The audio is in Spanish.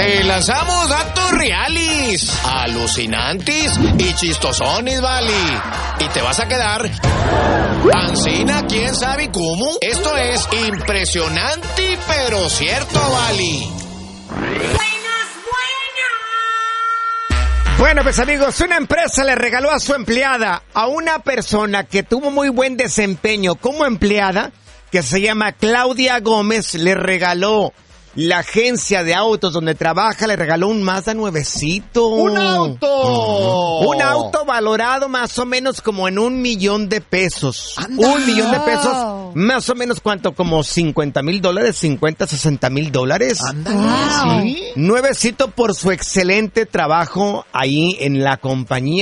Te lanzamos datos reales, alucinantes y chistosones, vale. Y te vas a quedar ancina, quién sabe cómo. Esto es impresionante, pero cierto, vale. Bueno, pues amigos, una empresa le regaló a su empleada, a una persona que tuvo muy buen desempeño como empleada, que se llama Claudia Gómez, le regaló la agencia de autos donde trabaja, le regaló un Mazda nuevecito. ¡Un auto! Un auto valorado más o menos como en $1,000,000. ¡Anda! $1,000,000, más o menos, ¿cuánto? Como $50,000, $60,000. ¡Anda! ¿Sí? Nuevecito por su excelente trabajo ahí en la compañía.